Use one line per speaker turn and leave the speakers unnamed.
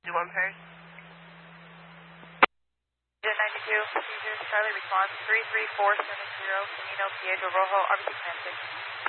51 pairs.
92, Caesars, Charlie response 33470, Camino, Piedro Rojo, RBC Transit.